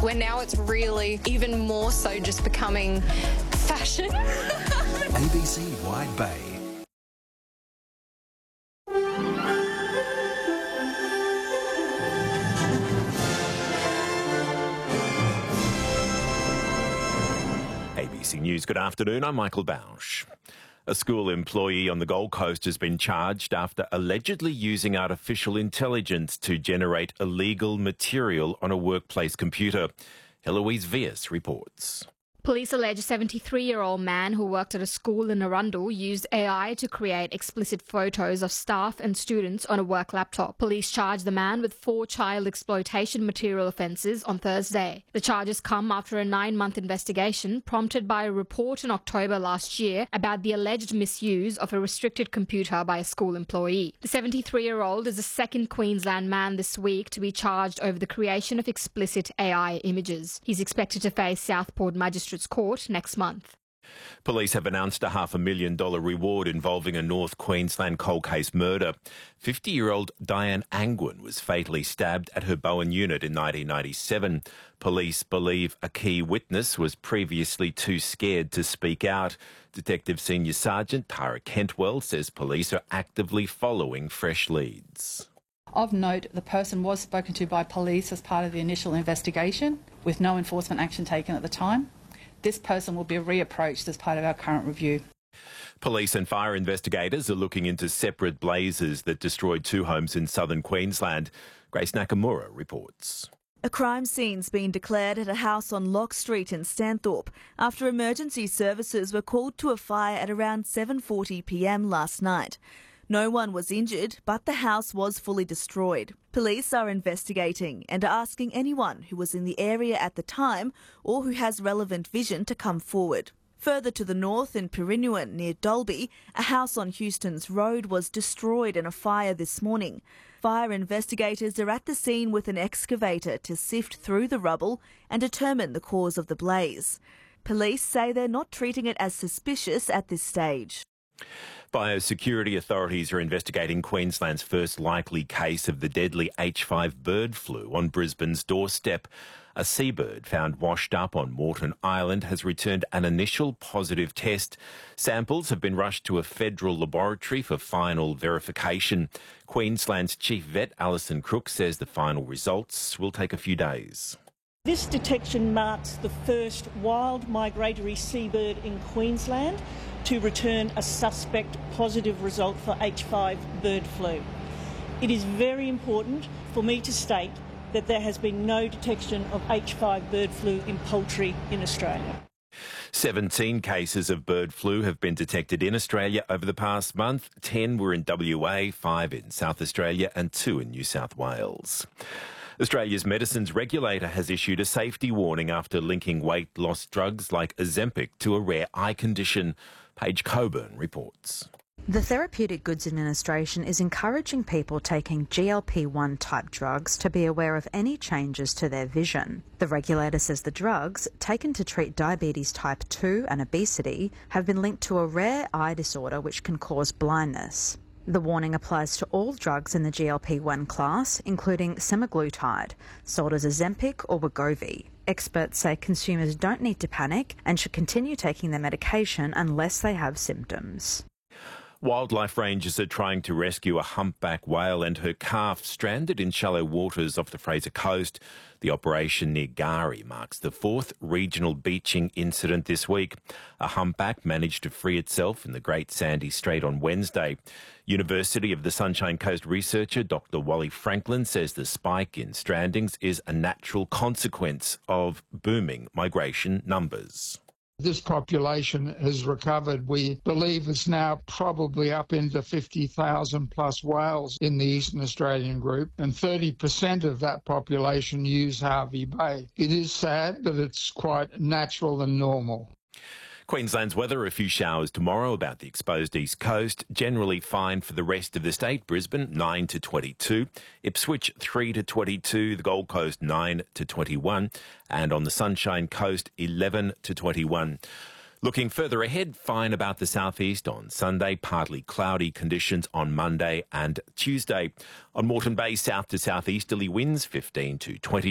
where now it's really even more so just becoming fashion. ABC Wide Bay. ABC News, good afternoon, I'm Michael Bausch. A school employee on the Gold Coast has been charged after allegedly using artificial intelligence to generate illegal material on a workplace computer. Heloise Vias reports. Police allege a 73-year-old man who worked at a school in Arundel used AI to create explicit photos of staff and students on a work laptop. Police charged the man with 4 child exploitation material offences on Thursday. The charges come after a 9-month investigation prompted by a report in October last year about the alleged misuse of a restricted computer by a school employee. The 73-year-old is the second Queensland man this week to be charged over the creation of explicit AI images. He's expected to face Southport Magistrates Court next month. Police have announced a $500,000 reward involving a North Queensland cold case murder. 50-year-old Diane Angwin was fatally stabbed at her Bowen unit in 1997. Police believe a key witness was previously too scared to speak out. Detective Senior Sergeant Tara Kentwell says police are actively following fresh leads. Of note, the person was spoken to by police as part of the initial investigation, with no enforcement action taken at the time. This person will be reapproached as part of our current review. Police and fire investigators are looking into separate blazes that destroyed 2 homes in southern Queensland. Grace Nakamura reports. A crime scene's been declared at a house on Lock Street in Stanthorpe after emergency services were called to a fire at around 7:40 p.m. last night. No one was injured, but the house was fully destroyed. Police are investigating and are asking anyone who was in the area at the time or who has relevant vision to come forward. Further to the north in Perinuan near Dalby, a house on Houston's Road was destroyed in a fire this morning. Fire investigators are at the scene with an excavator to sift through the rubble and determine the cause of the blaze. Police say they're not treating it as suspicious at this stage. Biosecurity authorities are investigating Queensland's first likely case of the deadly H5 bird flu on Brisbane's doorstep. A seabird found washed up on Moreton Island has returned an initial positive test. Samples have been rushed to a federal laboratory for final verification. Queensland's Chief Vet Alison Crook says the final results will take a few days. This detection marks the first wild migratory seabird in Queensland to return a suspect positive result for H5 bird flu. It is very important for me to state that there has been no detection of H5 bird flu in poultry in Australia. 17 cases of bird flu have been detected in Australia over the past month. 10 were in WA, 5 in South Australia and 2 in New South Wales. Australia's medicines regulator has issued a safety warning after linking weight loss drugs like Ozempic to a rare eye condition. Paige Coburn reports. The Therapeutic Goods Administration is encouraging people taking GLP-1 type drugs to be aware of any changes to their vision. The regulator says the drugs, taken to treat diabetes type 2 and obesity, have been linked to a rare eye disorder which can cause blindness. The warning applies to all drugs in the GLP-1 class, including semaglutide, sold as Ozempic or Wegovy. Experts say consumers don't need to panic and should continue taking their medication unless they have symptoms. Wildlife rangers are trying to rescue a humpback whale and her calf stranded in shallow waters off the Fraser Coast. The operation near Gari marks the 4th regional beaching incident this week. A humpback managed to free itself in the Great Sandy Strait on Wednesday. University of the Sunshine Coast researcher Dr. Wally Franklin says the spike in strandings is a natural consequence of booming migration numbers. This population has recovered. We believe it's now probably up into 50,000 plus whales in the Eastern Australian group, and 30% of that population use Hervey Bay. It is sad, but it's quite natural and normal. Queensland's weather, a few showers tomorrow about the exposed east coast. Generally fine for the rest of the state. Brisbane 9 to 22, Ipswich 3 to 22, the Gold Coast 9 to 21, and on the Sunshine Coast 11 to 21. Looking further ahead, fine about the southeast on Sunday, partly cloudy conditions on Monday and Tuesday. On Moreton Bay, south to southeasterly winds 15 to 20.